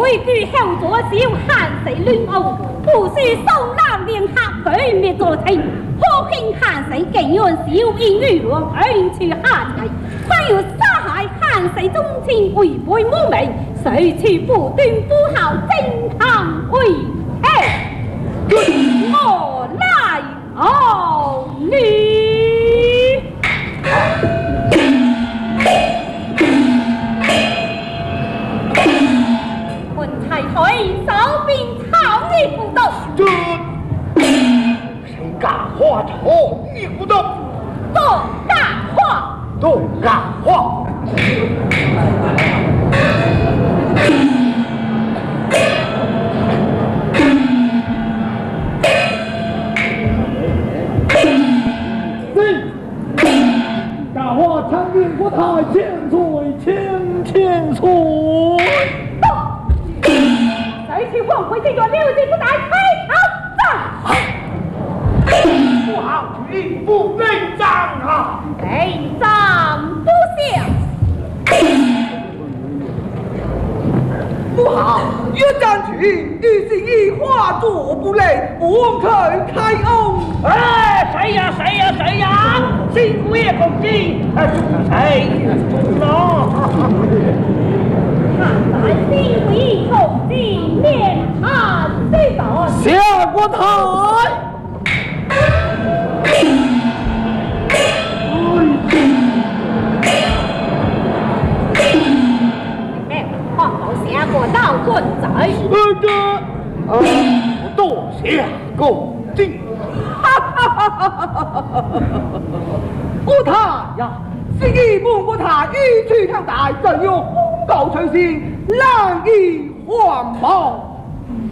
规矩后座小汉谁乱傲，不是宋南连下鬼灭作情，可恨汉谁竟用小英语王而去下才，还有杀害汉谁忠情违背母命，谁去不断不好正行为哎，我来熬你。手边草你不动， 这谁敢话草你不动？ 动大话， 动大话。大话长命国泰，千岁千岁。 谁去换回这个六弟不打开头战？ 不好，举不内战啊！ 内战不下。 不好，越战去，于是以化作不累，不可开恩。 哎，谁呀？辛苦也公鸡，谁？ 看来辛苦一公鸡面汉最早下过台。 黄毛下过道棍仔， 多谢公敬。 国泰呀，是一部国泰一去向大，怎有公告随行，难以环保。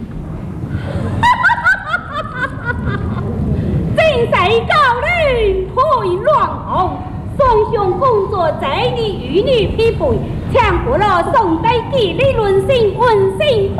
正谁高领配乱红，双雄工作在你与女匹配，强过了宋代地理论性温馨。